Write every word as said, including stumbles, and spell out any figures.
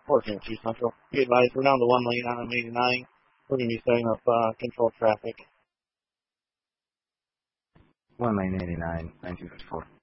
fourteen two Central. Be advised, we're down to one lane on eighty-nine. We're going to be setting up uh, controlled traffic. One lane eighty-nine, nine two fifty-four.